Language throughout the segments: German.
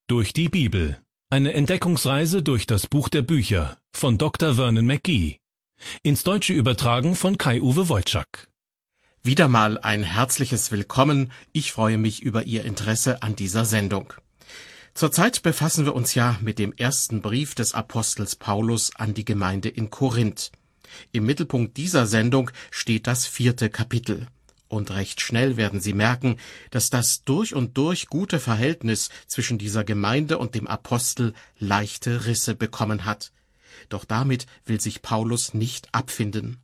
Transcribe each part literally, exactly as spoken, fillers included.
Durch die Bibel. Eine Entdeckungsreise durch das Buch der Bücher von Doktor Vernon McGee. Ins Deutsche übertragen von Kai-Uwe Wojczak. Wieder mal ein herzliches Willkommen. Ich freue mich über Ihr Interesse an dieser Sendung. Zurzeit befassen wir uns ja mit dem ersten Brief des Apostels Paulus an die Gemeinde in Korinth. Im Mittelpunkt dieser Sendung steht das vierte Kapitel. Und recht schnell werden Sie merken, dass das durch und durch gute Verhältnis zwischen dieser Gemeinde und dem Apostel leichte Risse bekommen hat. Doch damit will sich Paulus nicht abfinden.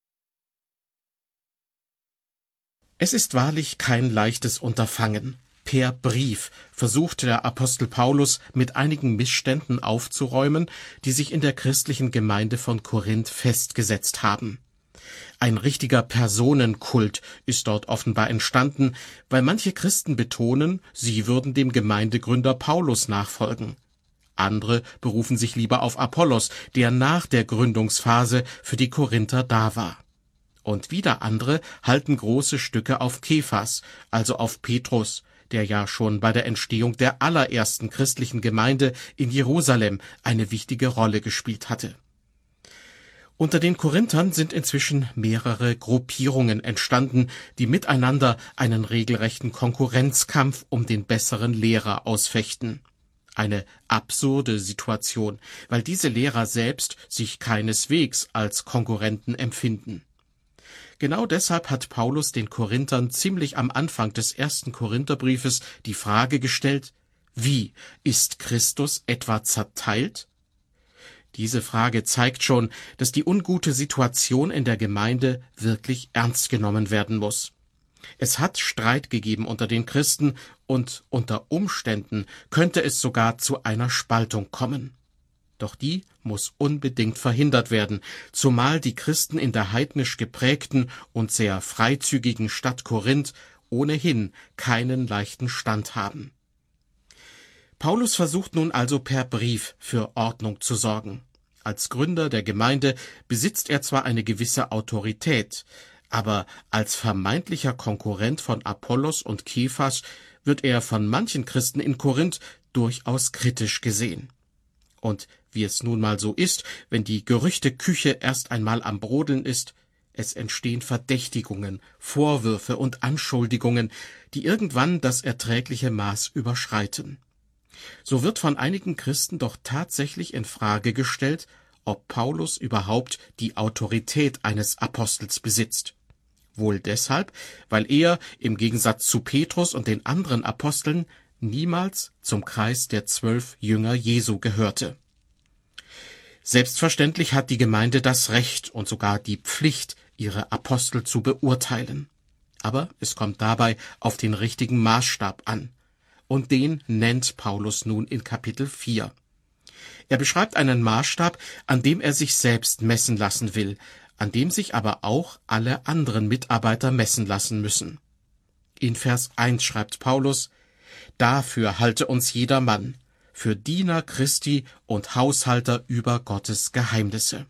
Es ist wahrlich kein leichtes Unterfangen. Per Brief versucht der Apostel Paulus mit einigen Missständen aufzuräumen, die sich in der christlichen Gemeinde von Korinth festgesetzt haben. Ein richtiger Personenkult ist dort offenbar entstanden, weil manche Christen betonen, sie würden dem Gemeindegründer Paulus nachfolgen. Andere berufen sich lieber auf Apollos, der nach der Gründungsphase für die Korinther da war. Und wieder andere halten große Stücke auf Kephas, also auf Petrus, der ja schon bei der Entstehung der allerersten christlichen Gemeinde in Jerusalem eine wichtige Rolle gespielt hatte. Unter den Korinthern sind inzwischen mehrere Gruppierungen entstanden, die miteinander einen regelrechten Konkurrenzkampf um den besseren Lehrer ausfechten. Eine absurde Situation, weil diese Lehrer selbst sich keineswegs als Konkurrenten empfinden. Genau deshalb hat Paulus den Korinthern ziemlich am Anfang des ersten Korintherbriefes die Frage gestellt: Wie, ist Christus etwa zerteilt? Diese Frage zeigt schon, dass die ungute Situation in der Gemeinde wirklich ernst genommen werden muss. Es hat Streit gegeben unter den Christen und unter Umständen könnte es sogar zu einer Spaltung kommen. Doch die muss unbedingt verhindert werden, zumal die Christen in der heidnisch geprägten und sehr freizügigen Stadt Korinth ohnehin keinen leichten Stand haben. Paulus versucht nun also per Brief für Ordnung zu sorgen. Als Gründer der Gemeinde besitzt er zwar eine gewisse Autorität, aber als vermeintlicher Konkurrent von Apollos und Kephas wird er von manchen Christen in Korinth durchaus kritisch gesehen. Und wie es nun mal so ist, wenn die Gerüchteküche erst einmal am Brodeln ist, es entstehen Verdächtigungen, Vorwürfe und Anschuldigungen, die irgendwann das erträgliche Maß überschreiten. So wird von einigen Christen doch tatsächlich in Frage gestellt, ob Paulus überhaupt die Autorität eines Apostels besitzt. Wohl deshalb, weil er, im Gegensatz zu Petrus und den anderen Aposteln, niemals zum Kreis der zwölf Jünger Jesu gehörte. Selbstverständlich hat die Gemeinde das Recht und sogar die Pflicht, ihre Apostel zu beurteilen. Aber es kommt dabei auf den richtigen Maßstab an. Und den nennt Paulus nun in Kapitel vier. Er beschreibt einen Maßstab, an dem er sich selbst messen lassen will, an dem sich aber auch alle anderen Mitarbeiter messen lassen müssen. In Vers eins schreibt Paulus: Dafür halte uns jeder Mann, für Diener Christi und Haushalter über Gottes Geheimnisse.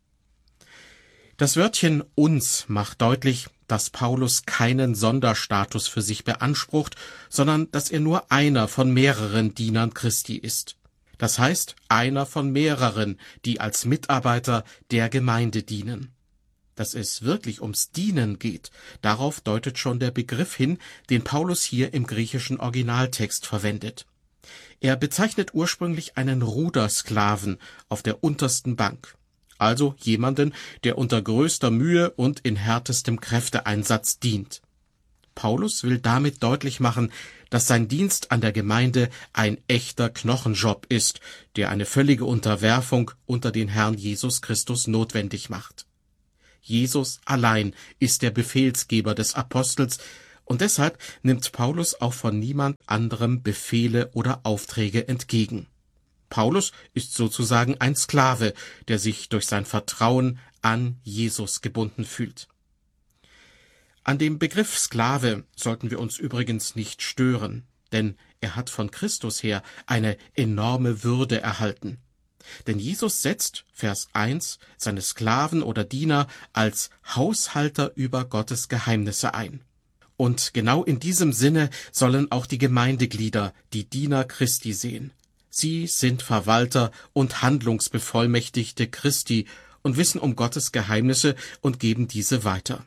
Das Wörtchen uns macht deutlich, dass Paulus keinen Sonderstatus für sich beansprucht, sondern dass er nur einer von mehreren Dienern Christi ist. Das heißt, einer von mehreren, die als Mitarbeiter der Gemeinde dienen. Dass es wirklich ums Dienen geht, darauf deutet schon der Begriff hin, den Paulus hier im griechischen Originaltext verwendet. Er bezeichnet ursprünglich einen Rudersklaven auf der untersten Bank. Also jemanden, der unter größter Mühe und in härtestem Kräfteeinsatz dient. Paulus will damit deutlich machen, dass sein Dienst an der Gemeinde ein echter Knochenjob ist, der eine völlige Unterwerfung unter den Herrn Jesus Christus notwendig macht. Jesus allein ist der Befehlsgeber des Apostels, und deshalb nimmt Paulus auch von niemand anderem Befehle oder Aufträge entgegen. Paulus ist sozusagen ein Sklave, der sich durch sein Vertrauen an Jesus gebunden fühlt. An dem Begriff Sklave sollten wir uns übrigens nicht stören, denn er hat von Christus her eine enorme Würde erhalten. Denn Jesus setzt, Vers eins, seine Sklaven oder Diener als Haushalter über Gottes Geheimnisse ein. Und genau in diesem Sinne sollen auch die Gemeindeglieder die Diener Christi sehen. Sie sind Verwalter und Handlungsbevollmächtigte Christi und wissen um Gottes Geheimnisse und geben diese weiter.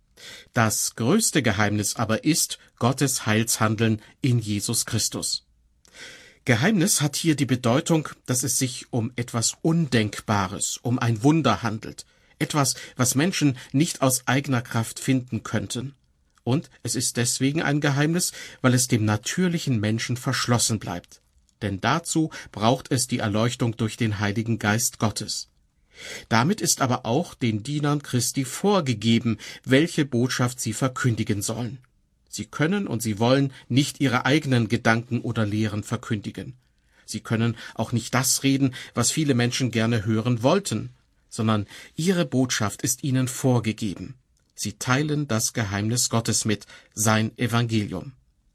Das größte Geheimnis aber ist Gottes Heilshandeln in Jesus Christus. Geheimnis hat hier die Bedeutung, dass es sich um etwas Undenkbares, um ein Wunder handelt. Etwas, was Menschen nicht aus eigener Kraft finden könnten. Und es ist deswegen ein Geheimnis, weil es dem natürlichen Menschen verschlossen bleibt. Denn dazu braucht es die Erleuchtung durch den Heiligen Geist Gottes. Damit ist aber auch den Dienern Christi vorgegeben, welche Botschaft sie verkündigen sollen. Sie können und sie wollen nicht ihre eigenen Gedanken oder Lehren verkündigen. Sie können auch nicht das reden, was viele Menschen gerne hören wollten, sondern ihre Botschaft ist ihnen vorgegeben. Sie teilen das Geheimnis Gottes mit, sein Evangelium.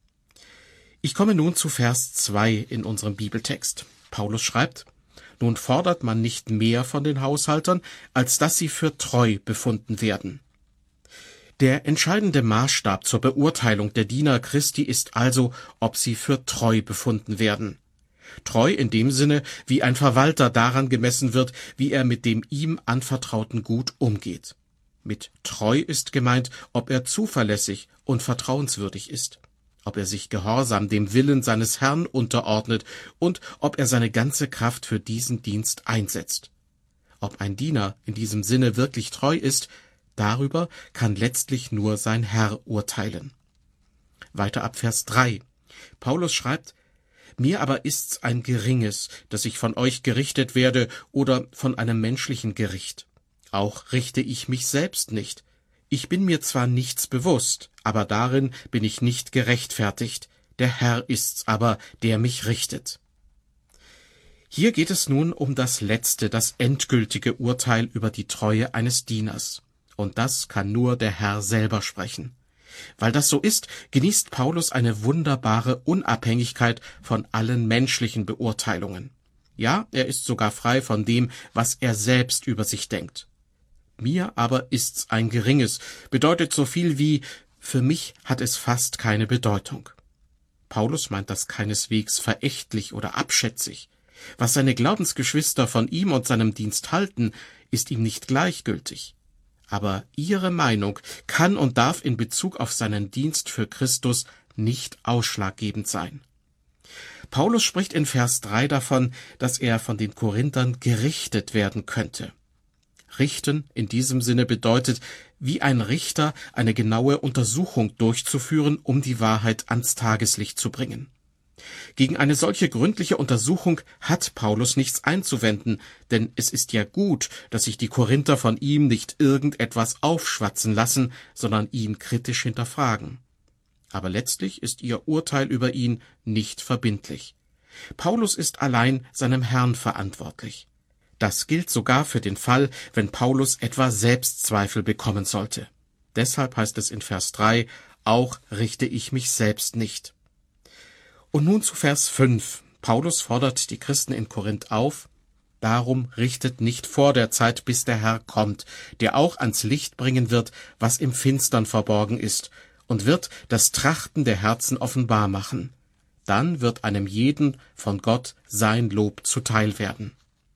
Ich komme nun zu Vers zwei in unserem Bibeltext. Paulus schreibt: Nun fordert man nicht mehr von den Haushaltern, als dass sie für treu befunden werden. Der entscheidende Maßstab zur Beurteilung der Diener Christi ist also, ob sie für treu befunden werden. Treu in dem Sinne, wie ein Verwalter daran gemessen wird, wie er mit dem ihm anvertrauten Gut umgeht. Mit treu ist gemeint, ob er zuverlässig und vertrauenswürdig ist, ob er sich gehorsam dem Willen seines Herrn unterordnet und ob er seine ganze Kraft für diesen Dienst einsetzt. Ob ein Diener in diesem Sinne wirklich treu ist, darüber kann letztlich nur sein Herr urteilen. Weiter ab Vers drei. Paulus schreibt: Mir aber ist's ein geringes, dass ich von euch gerichtet werde oder von einem menschlichen Gericht. Auch richte ich mich selbst nicht. Ich bin mir zwar nichts bewusst, aber darin bin ich nicht gerechtfertigt. Der Herr ist's aber, der mich richtet. Hier geht es nun um das letzte, das endgültige Urteil über die Treue eines Dieners. Und das kann nur der Herr selber sprechen. Weil das so ist, genießt Paulus eine wunderbare Unabhängigkeit von allen menschlichen Beurteilungen. Ja, er ist sogar frei von dem, was er selbst über sich denkt. Mir aber ist's ein geringes, bedeutet so viel wie, für mich hat es fast keine Bedeutung. Paulus meint das keineswegs verächtlich oder abschätzig. Was seine Glaubensgeschwister von ihm und seinem Dienst halten, ist ihm nicht gleichgültig. Aber ihre Meinung kann und darf in Bezug auf seinen Dienst für Christus nicht ausschlaggebend sein. Paulus spricht in Vers drei davon, dass er von den Korinthern gerichtet werden könnte. Richten in diesem Sinne bedeutet, wie ein Richter eine genaue Untersuchung durchzuführen, um die Wahrheit ans Tageslicht zu bringen. Gegen eine solche gründliche Untersuchung hat Paulus nichts einzuwenden, denn es ist ja gut, dass sich die Korinther von ihm nicht irgendetwas aufschwatzen lassen, sondern ihn kritisch hinterfragen. Aber letztlich ist ihr Urteil über ihn nicht verbindlich. Paulus ist allein seinem Herrn verantwortlich. Das gilt sogar für den Fall, wenn Paulus etwa Selbstzweifel bekommen sollte. Deshalb heißt es in Vers drei, auch richte ich mich selbst nicht. Und nun zu Vers fünf. Paulus fordert die Christen in Korinth auf: Darum richtet nicht vor der Zeit, bis der Herr kommt, der auch ans Licht bringen wird, was im Finstern verborgen ist, und wird das Trachten der Herzen offenbar machen. Dann wird einem jeden von Gott sein Lob zuteil werden.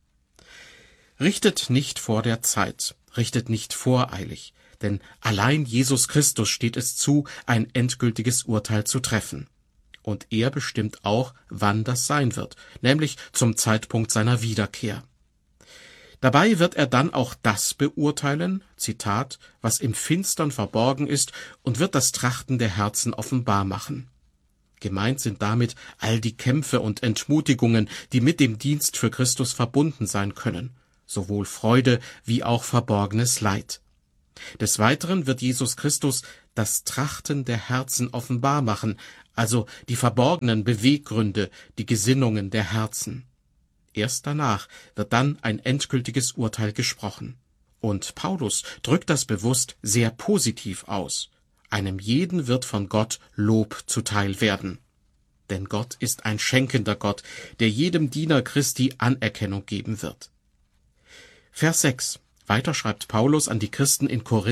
Richtet nicht vor der Zeit, richtet nicht voreilig, denn allein Jesus Christus steht es zu, ein endgültiges Urteil zu treffen. Und er bestimmt auch, wann das sein wird, nämlich zum Zeitpunkt seiner Wiederkehr. Dabei wird er dann auch das beurteilen, Zitat, was im Finstern verborgen ist, und wird das Trachten der Herzen offenbar machen. Gemeint sind damit all die Kämpfe und Entmutigungen, die mit dem Dienst für Christus verbunden sein können, sowohl Freude wie auch verborgenes Leid. Des Weiteren wird Jesus Christus das Trachten der Herzen offenbar machen, also die verborgenen Beweggründe, die Gesinnungen der Herzen. Erst danach wird dann ein endgültiges Urteil gesprochen. Und Paulus drückt das bewusst sehr positiv aus. Einem jeden wird von Gott Lob zuteil werden. Denn Gott ist ein schenkender Gott, der jedem Diener Christi Anerkennung geben wird. Vers sechs. Weiter schreibt Paulus an die Christen in Korinth: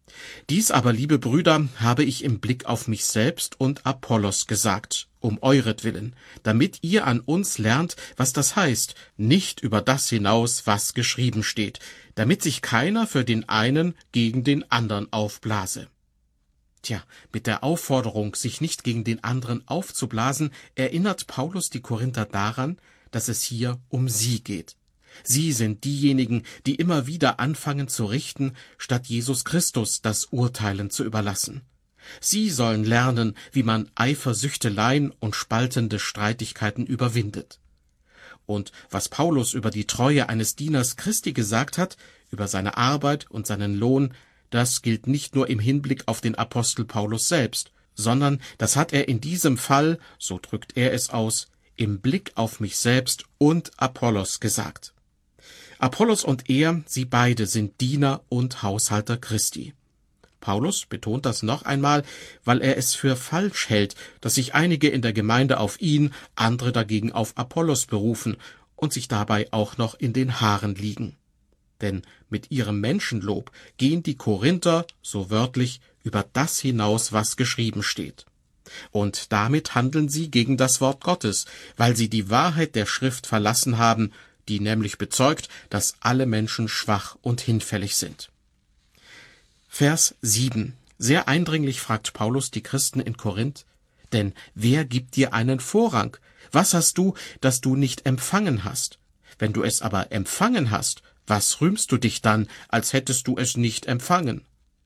Dies aber, liebe Brüder, habe ich im Blick auf mich selbst und Apollos gesagt, um euretwillen, damit ihr an uns lernt, was das heißt, nicht über das hinaus, was geschrieben steht, damit sich keiner für den einen gegen den anderen aufblase. Tja, mit der Aufforderung, sich nicht gegen den anderen aufzublasen, erinnert Paulus die Korinther daran, dass es hier um sie geht. Sie sind diejenigen, die immer wieder anfangen zu richten, statt Jesus Christus das Urteilen zu überlassen. Sie sollen lernen, wie man Eifersüchteleien und spaltende Streitigkeiten überwindet. Und was Paulus über die Treue eines Dieners Christi gesagt hat, über seine Arbeit und seinen Lohn, das gilt nicht nur im Hinblick auf den Apostel Paulus selbst, sondern das hat er in diesem Fall, so drückt er es aus, im Blick auf mich selbst und Apollos gesagt. Apollos und er, sie beide sind Diener und Haushalter Christi. Paulus betont das noch einmal, weil er es für falsch hält, dass sich einige in der Gemeinde auf ihn, andere dagegen auf Apollos berufen und sich dabei auch noch in den Haaren liegen. Denn mit ihrem Menschenlob gehen die Korinther, so wörtlich, über das hinaus, was geschrieben steht. Und damit handeln sie gegen das Wort Gottes, weil sie die Wahrheit der Schrift verlassen haben, die nämlich bezeugt, dass alle Menschen schwach und hinfällig sind. Vers sieben. Sehr eindringlich fragt Paulus die Christen in Korinth, denn wer gibt dir einen Vorrang? Was hast du, das du nicht empfangen hast? Wenn du es aber empfangen hast, was rühmst du dich dann, als hättest du es nicht empfangen?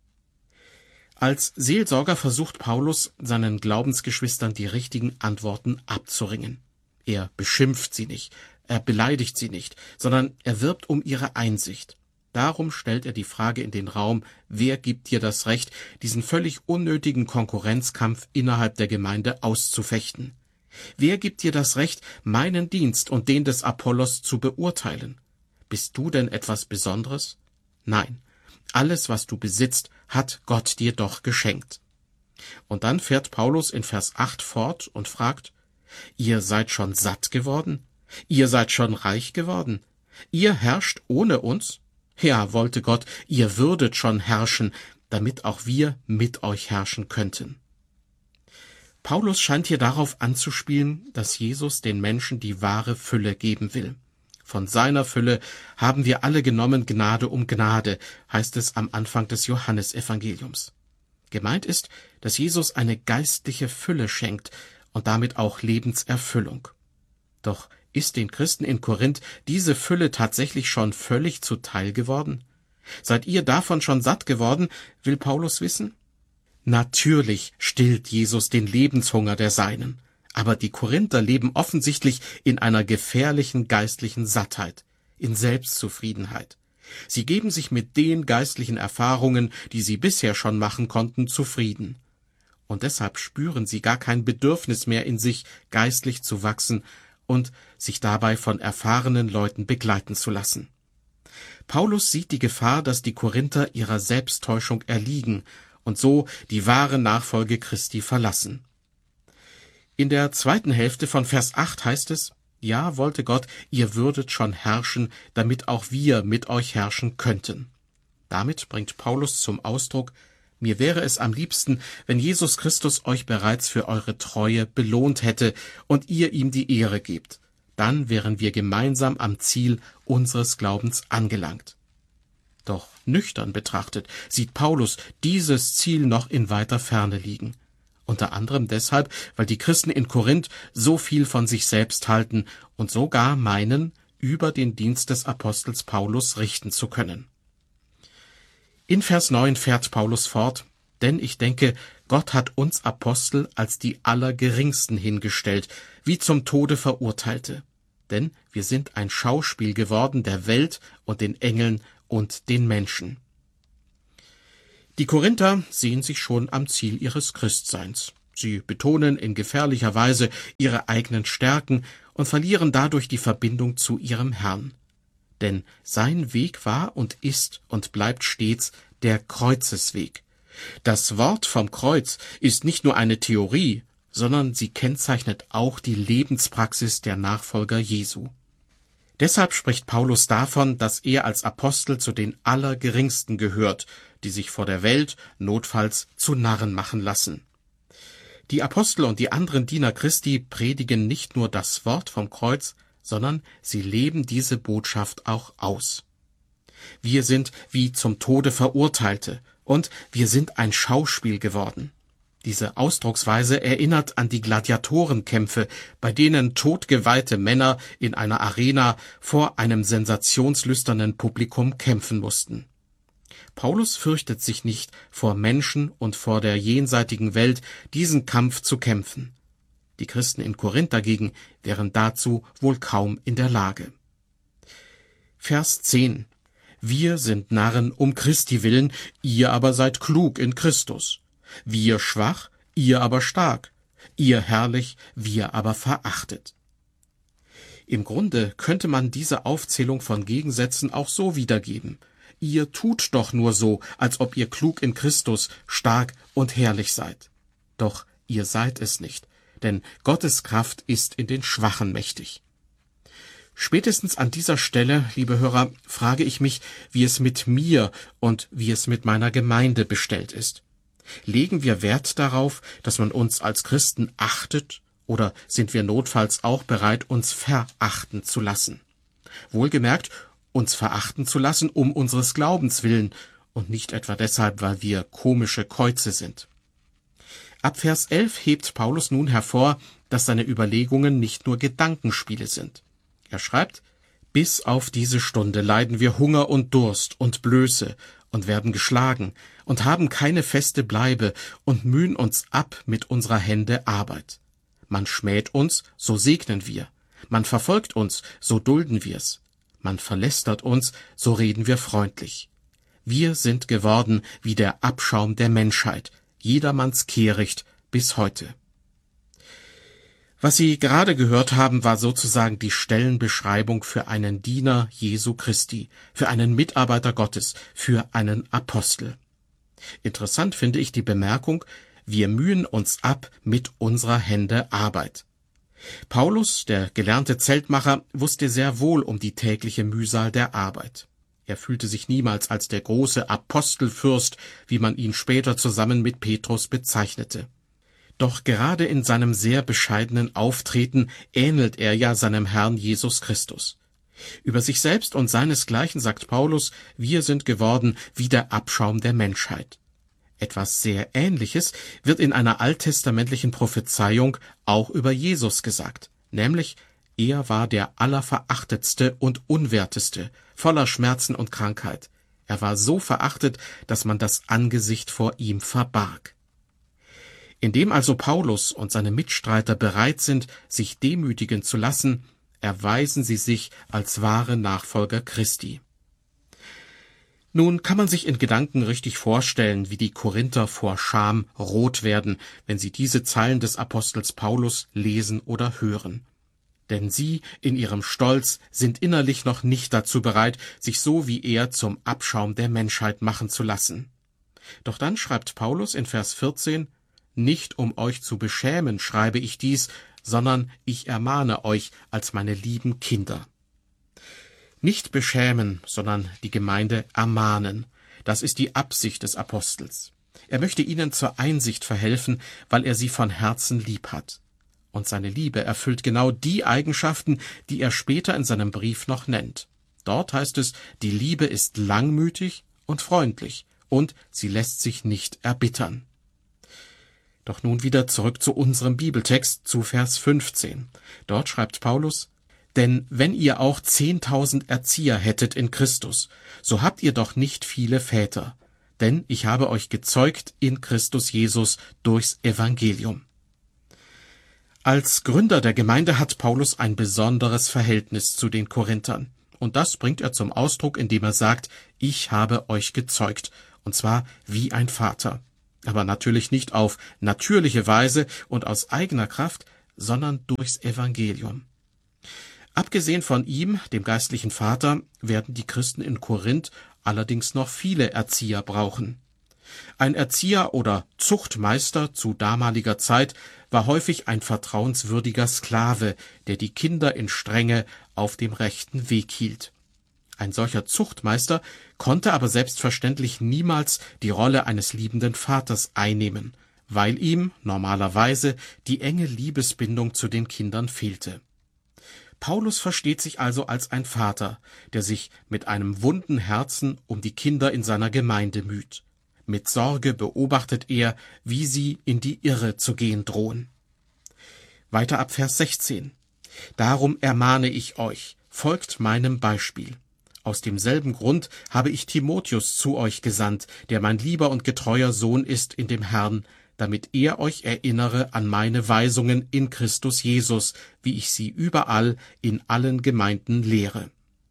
Als Seelsorger versucht Paulus, seinen Glaubensgeschwistern die richtigen Antworten abzuringen. Er beschimpft sie nicht, er beleidigt sie nicht, sondern er wirbt um ihre Einsicht. Darum stellt er die Frage in den Raum, wer gibt dir das Recht, diesen völlig unnötigen Konkurrenzkampf innerhalb der Gemeinde auszufechten? Wer gibt dir das Recht, meinen Dienst und den des Apollos zu beurteilen? Bist du denn etwas Besonderes? Nein, alles, was du besitzt, hat Gott dir doch geschenkt. Und dann fährt Paulus in Vers acht fort und fragt, ihr seid schon satt geworden? Ihr seid schon reich geworden? Ihr herrscht ohne uns? Ja, wollte Gott, ihr würdet schon herrschen, damit auch wir mit euch herrschen könnten. Paulus scheint hier darauf anzuspielen, dass Jesus den Menschen die wahre Fülle geben will. Von seiner Fülle haben wir alle genommen Gnade um Gnade, heißt es am Anfang des Johannesevangeliums. Gemeint ist, dass Jesus eine geistliche Fülle schenkt und damit auch Lebenserfüllung. Doch ist den Christen in Korinth diese Fülle tatsächlich schon völlig zuteil geworden? Seid ihr davon schon satt geworden, will Paulus wissen? Natürlich stillt Jesus den Lebenshunger der Seinen. Aber die Korinther leben offensichtlich in einer gefährlichen geistlichen Sattheit, in Selbstzufriedenheit. Sie geben sich mit den geistlichen Erfahrungen, die sie bisher schon machen konnten, zufrieden. Und deshalb spüren sie gar kein Bedürfnis mehr in sich, geistlich zu wachsen und sich dabei von erfahrenen Leuten begleiten zu lassen. Paulus sieht die Gefahr, dass die Korinther ihrer Selbsttäuschung erliegen und so die wahre Nachfolge Christi verlassen. In der zweiten Hälfte von Vers acht heißt es, ja, wollte Gott, ihr würdet schon herrschen, damit auch wir mit euch herrschen könnten. Damit bringt Paulus zum Ausdruck, mir wäre es am liebsten, wenn Jesus Christus euch bereits für eure Treue belohnt hätte und ihr ihm die Ehre gebt. Dann wären wir gemeinsam am Ziel unseres Glaubens angelangt. Doch nüchtern betrachtet sieht Paulus dieses Ziel noch in weiter Ferne liegen. Unter anderem deshalb, weil die Christen in Korinth so viel von sich selbst halten und sogar meinen, über den Dienst des Apostels Paulus richten zu können. In Vers neun fährt Paulus fort, denn ich denke, Gott hat uns Apostel als die Allergeringsten hingestellt, wie zum Tode Verurteilte. Denn wir sind ein Schauspiel geworden der Welt und den Engeln und den Menschen. Die Korinther sehen sich schon am Ziel ihres Christseins. Sie betonen in gefährlicher Weise ihre eigenen Stärken und verlieren dadurch die Verbindung zu ihrem Herrn. Denn sein Weg war und ist und bleibt stets der Kreuzesweg. Das Wort vom Kreuz ist nicht nur eine Theorie, sondern sie kennzeichnet auch die Lebenspraxis der Nachfolger Jesu. Deshalb spricht Paulus davon, dass er als Apostel zu den Allergeringsten gehört, die sich vor der Welt notfalls zu Narren machen lassen. Die Apostel und die anderen Diener Christi predigen nicht nur das Wort vom Kreuz, sondern sie leben diese Botschaft auch aus. Wir sind wie zum Tode Verurteilte und wir sind ein Schauspiel geworden. Diese Ausdrucksweise erinnert an die Gladiatorenkämpfe, bei denen todgeweihte Männer in einer Arena vor einem sensationslüsternen Publikum kämpfen mussten. Paulus fürchtet sich nicht, vor Menschen und vor der jenseitigen Welt diesen Kampf zu kämpfen. Die Christen in Korinth dagegen wären dazu wohl kaum in der Lage. Vers zehn. Wir sind Narren um Christi willen, ihr aber seid klug in Christus. Wir schwach, ihr aber stark. Ihr herrlich, wir aber verachtet. Im Grunde könnte man diese Aufzählung von Gegensätzen auch so wiedergeben. Ihr tut doch nur so, als ob ihr klug in Christus, stark und herrlich seid. Doch ihr seid es nicht, denn Gottes Kraft ist in den Schwachen mächtig. Spätestens an dieser Stelle, liebe Hörer, frage ich mich, wie es mit mir und wie es mit meiner Gemeinde bestellt ist. Legen wir Wert darauf, dass man uns als Christen achtet, oder sind wir notfalls auch bereit, uns verachten zu lassen? Wohlgemerkt, uns verachten zu lassen um unseres Glaubens willen und nicht etwa deshalb, weil wir komische Käuze sind. Ab Vers elf hebt Paulus nun hervor, dass seine Überlegungen nicht nur Gedankenspiele sind. Er schreibt, bis auf diese Stunde leiden wir Hunger und Durst und Blöße und werden geschlagen und haben keine feste Bleibe und mühen uns ab mit unserer Hände Arbeit. Man schmäht uns, so segnen wir. Man verfolgt uns, so dulden wir's. Man verlästert uns, so reden wir freundlich. Wir sind geworden wie der Abschaum der Menschheit, jedermanns Kehricht bis heute. Was Sie gerade gehört haben, war sozusagen die Stellenbeschreibung für einen Diener Jesu Christi, für einen Mitarbeiter Gottes, für einen Apostel. Interessant finde ich die Bemerkung, wir mühen uns ab mit unserer Hände Arbeit. Paulus, der gelernte Zeltmacher, wusste sehr wohl um die tägliche Mühsal der Arbeit. Er fühlte sich niemals als der große Apostelfürst, wie man ihn später zusammen mit Petrus bezeichnete. Doch gerade in seinem sehr bescheidenen Auftreten ähnelt er ja seinem Herrn Jesus Christus. Über sich selbst und seinesgleichen sagt Paulus, wir sind geworden wie der Abschaum der Menschheit. Etwas sehr Ähnliches wird in einer alttestamentlichen Prophezeiung auch über Jesus gesagt, nämlich, er war der Allerverachtetste und Unwerteste, voller Schmerzen und Krankheit. Er war so verachtet, dass man das Angesicht vor ihm verbarg. Indem also Paulus und seine Mitstreiter bereit sind, sich demütigen zu lassen, erweisen sie sich als wahre Nachfolger Christi. Nun kann man sich in Gedanken richtig vorstellen, wie die Korinther vor Scham rot werden, wenn sie diese Zeilen des Apostels Paulus lesen oder hören. Denn sie in ihrem Stolz sind innerlich noch nicht dazu bereit, sich so wie er zum Abschaum der Menschheit machen zu lassen. Doch dann schreibt Paulus in Vers vierzehn, nicht um euch zu beschämen schreibe ich dies, sondern ich ermahne euch als meine lieben Kinder. Nicht beschämen, sondern die Gemeinde ermahnen. Das ist die Absicht des Apostels. Er möchte ihnen zur Einsicht verhelfen, weil er sie von Herzen lieb hat. Und seine Liebe erfüllt genau die Eigenschaften, die er später in seinem Brief noch nennt. Dort heißt es, die Liebe ist langmütig und freundlich und sie lässt sich nicht erbittern. Doch nun wieder zurück zu unserem Bibeltext, zu Vers fünfzehn. Dort schreibt Paulus, denn wenn ihr auch zehntausend Erzieher hättet in Christus, so habt ihr doch nicht viele Väter, denn ich habe euch gezeugt in Christus Jesus durchs Evangelium. Als Gründer der Gemeinde hat Paulus ein besonderes Verhältnis zu den Korinthern. Und das bringt er zum Ausdruck, indem er sagt, ich habe euch gezeugt, und zwar wie ein Vater. Aber natürlich nicht auf natürliche Weise und aus eigener Kraft, sondern durchs Evangelium. Abgesehen von ihm, dem geistlichen Vater, werden die Christen in Korinth allerdings noch viele Erzieher brauchen. Ein Erzieher oder Zuchtmeister zu damaliger Zeit war häufig ein vertrauenswürdiger Sklave, der die Kinder in Strenge auf dem rechten Weg hielt. Ein solcher Zuchtmeister konnte aber selbstverständlich niemals die Rolle eines liebenden Vaters einnehmen, weil ihm normalerweise die enge Liebesbindung zu den Kindern fehlte. Paulus versteht sich also als ein Vater, der sich mit einem wunden Herzen um die Kinder in seiner Gemeinde müht. Mit Sorge beobachtet er, wie sie in die Irre zu gehen drohen. Weiter ab Vers sechzehn. Darum ermahne ich euch, folgt meinem Beispiel. Aus demselben Grund habe ich Timotheus zu euch gesandt, der mein lieber und getreuer Sohn ist in dem Herrn, damit er euch erinnere an meine Weisungen in Christus Jesus, wie ich sie überall in allen Gemeinden lehre.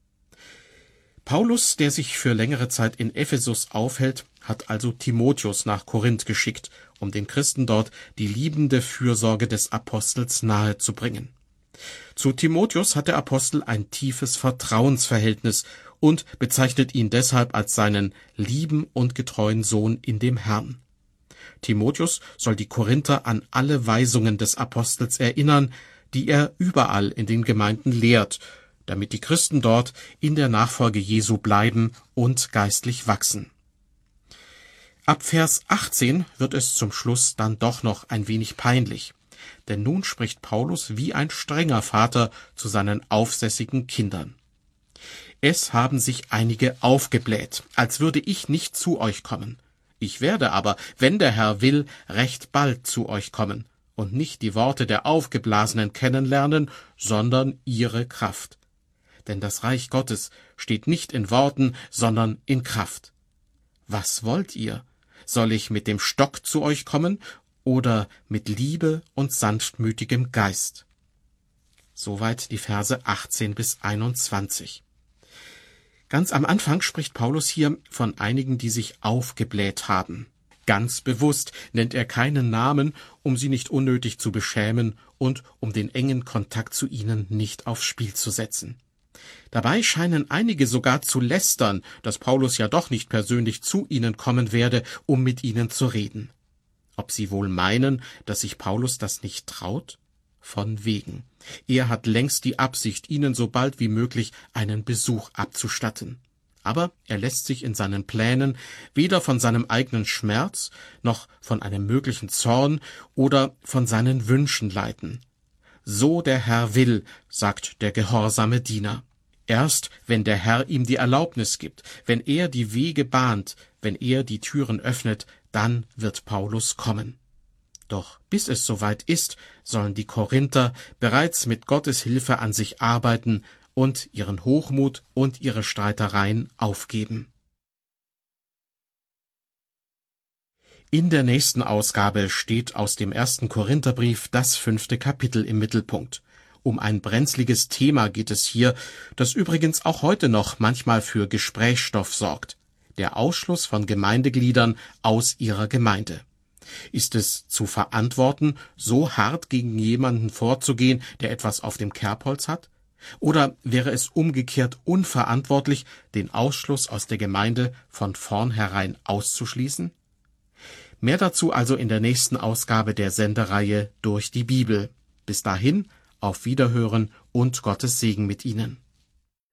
Paulus, der sich für längere Zeit in Ephesus aufhält, hat also Timotheus nach Korinth geschickt, um den Christen dort die liebende Fürsorge des Apostels nahezubringen. Zu Timotheus hat der Apostel ein tiefes Vertrauensverhältnis und bezeichnet ihn deshalb als seinen lieben und getreuen Sohn in dem Herrn. Timotheus soll die Korinther an alle Weisungen des Apostels erinnern, die er überall in den Gemeinden lehrt, damit die Christen dort in der Nachfolge Jesu bleiben und geistlich wachsen. Ab Vers achtzehn wird es zum Schluss dann doch noch ein wenig peinlich, denn nun spricht Paulus wie ein strenger Vater zu seinen aufsässigen Kindern. Es haben sich einige aufgebläht, als würde ich nicht zu euch kommen. Ich werde aber, wenn der Herr will, recht bald zu euch kommen und nicht die Worte der Aufgeblasenen kennenlernen, sondern ihre Kraft. Denn das Reich Gottes steht nicht in Worten, sondern in Kraft. Was wollt ihr? Soll ich mit dem Stock zu euch kommen oder mit Liebe und sanftmütigem Geist? Soweit die Verse achtzehn bis einundzwanzig. Ganz am Anfang spricht Paulus hier von einigen, die sich aufgebläht haben. Ganz bewusst nennt er keinen Namen, um sie nicht unnötig zu beschämen und um den engen Kontakt zu ihnen nicht aufs Spiel zu setzen. Dabei scheinen einige sogar zu lästern, dass Paulus ja doch nicht persönlich zu ihnen kommen werde, um mit ihnen zu reden. Ob sie wohl meinen, dass sich Paulus das nicht traut? Von wegen. Er hat längst die Absicht, ihnen so bald wie möglich einen Besuch abzustatten. Aber er lässt sich in seinen Plänen weder von seinem eigenen Schmerz, noch von einem möglichen Zorn oder von seinen Wünschen leiten. So der Herr will, sagt der gehorsame Diener. Erst wenn der Herr ihm die Erlaubnis gibt, wenn er die Wege bahnt, wenn er die Türen öffnet, dann wird Paulus kommen. Doch bis es soweit ist, sollen die Korinther bereits mit Gottes Hilfe an sich arbeiten und ihren Hochmut und ihre Streitereien aufgeben. In der nächsten Ausgabe steht aus dem ersten Korintherbrief das fünfte Kapitel im Mittelpunkt. Um ein brenzliges Thema geht es hier, das übrigens auch heute noch manchmal für Gesprächsstoff sorgt: der Ausschluss von Gemeindegliedern aus ihrer Gemeinde. Ist es zu verantworten, so hart gegen jemanden vorzugehen, der etwas auf dem Kerbholz hat? Oder wäre es umgekehrt unverantwortlich, den Ausschluss aus der Gemeinde von vornherein auszuschließen? Mehr dazu also in der nächsten Ausgabe der Sendereihe Durch die Bibel. Bis dahin, auf Wiederhören und Gottes Segen mit Ihnen.